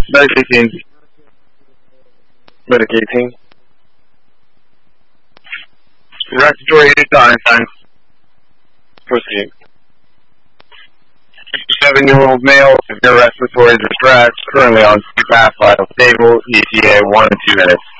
Medic 18. Medic 18. Respiratory signs. Proceed. 57-year-old male, severe respiratory distress, currently on CPAP, vital stable, ETA 1 to 2 minutes.